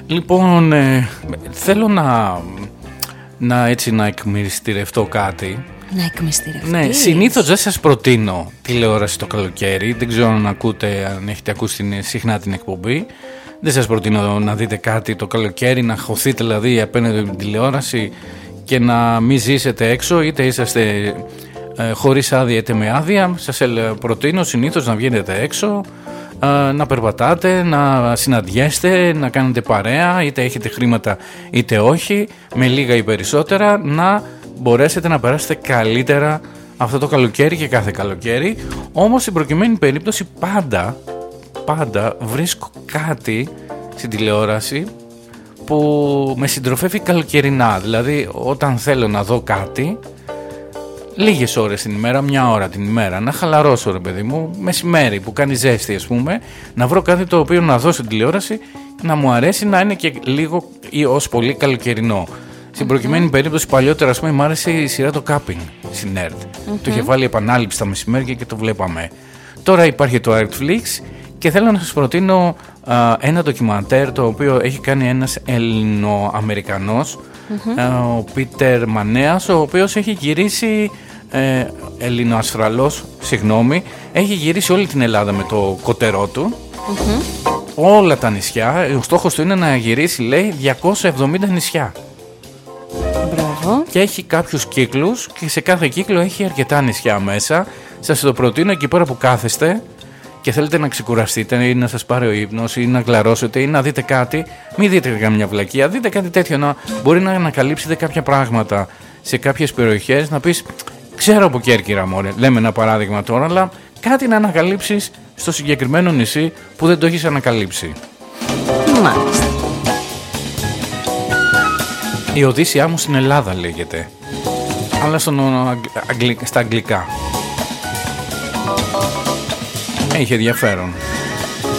Λοιπόν, θέλω να εκμυστηρευτώ κάτι. Να εκμυστηρευτείς? Ναι, συνήθως δεν σας προτείνω τηλεόραση το καλοκαίρι. Δεν ξέρω αν έχετε ακούσει συχνά την εκπομπή. Δεν σας προτείνω να δείτε κάτι το καλοκαίρι, να χωθείτε δηλαδή απέναντι από την τηλεόραση και να μην ζήσετε έξω, είτε είσαστε χωρίς άδεια είτε με άδεια. Σας προτείνω συνήθως να βγαίνετε έξω, να περπατάτε, να συναντιέστε, να κάνετε παρέα, είτε έχετε χρήματα είτε όχι, με λίγα ή περισσότερα, να μπορέσετε να περάσετε καλύτερα αυτό το καλοκαίρι και κάθε καλοκαίρι. Όμως στην προκειμένη περίπτωση πάντα βρίσκω κάτι στην τηλεόραση που με συντροφεύει καλοκαιρινά. Δηλαδή όταν θέλω να δω κάτι λίγες ώρες την ημέρα, μια ώρα την ημέρα, να χαλαρώσω ρε παιδί μου, μεσημέρι που κάνει ζέστη ας πούμε, να βρω κάτι το οποίο να δω στην τηλεόραση, να μου αρέσει, να είναι και λίγο ή ως πολύ καλοκαιρινό. Στην προκειμένη περίπτωση παλιότερα ας πούμε μου άρεσε η σειρά το Capping στην ΕΡΤ. Το είχε βάλει επανάληψη τα μεσημέρια και το βλέπαμε. Τώρα υπάρχει το Netflix και θέλω να σας προτείνω ένα ντοκιμαντέρ το οποίο έχει κάνει ένας Ελληνοαμερικανός, ο Πίτερ Μανέας, ο οποίος έχει γυρίσει, Ελληνοασφραλός, συγγνώμη, έχει γυρίσει όλη την Ελλάδα με το κωτερό του, όλα τα νησιά. Ο στόχος του είναι να γυρίσει, λέει, 270 νησιά. Μπράβο. Και έχει κάποιους κύκλους και σε κάθε κύκλο έχει αρκετά νησιά μέσα. Σας το προτείνω εκεί πέρα που κάθεστε και θέλετε να ξεκουραστείτε ή να σας πάρει ο ύπνος ή να γλαρώσετε ή να δείτε κάτι. Μην δείτε καμιά βλακεία, δείτε κάτι τέτοιο, μπορεί να ανακαλύψετε κάποια πράγματα σε κάποιες περιοχές, να πεις ξέρω από Κέρκυρα μωρέ, λέμε ένα παράδειγμα τώρα, αλλά κάτι να ανακαλύψεις στο συγκεκριμένο νησί που δεν το έχεις ανακαλύψει. Μάλιστα. Η Οδύσσειά μου στην Ελλάδα λέγεται, αλλά στα αγγλικά. Έχει ενδιαφέρον.